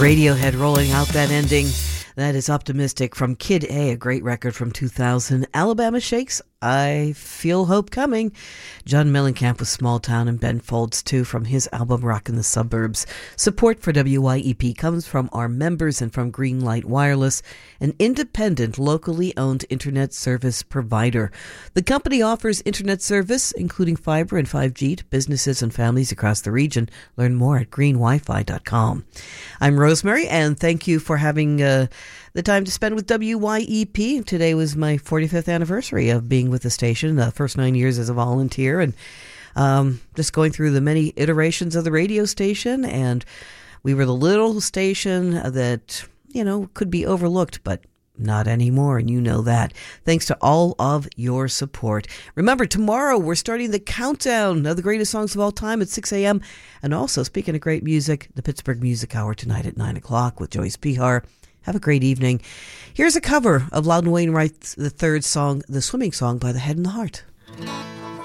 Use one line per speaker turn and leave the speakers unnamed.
Radiohead rolling out that ending. That is Optimistic from Kid A, a great record from 2000. Alabama Shakes, I Feel Hope Coming. John Mellencamp with Small Town, and Ben Folds, too, from his album Rockin' the Suburbs. Support for WYEP comes from our members and from Greenlight Wireless, an independent, locally owned internet service provider. The company offers internet service, including fiber and 5G, to businesses and families across the region. Learn more at greenwifi.com. I'm Rosemary, and thank you for having the time to spend with WYEP. Today was my 45th anniversary of being with the station, the first 9 years as a volunteer, and just going through the many iterations of the radio station. And we were the little station that, could be overlooked, but not anymore, and you know that. Thanks to all of your support. Remember, tomorrow we're starting the countdown of the greatest songs of all time at 6 a.m. And also, speaking of great music, the Pittsburgh Music Hour tonight at 9 o'clock with Joyce Behar. Have a great evening. Here's a cover of Loudon Wainwright III's song, The Swimming Song by The Head and the Heart.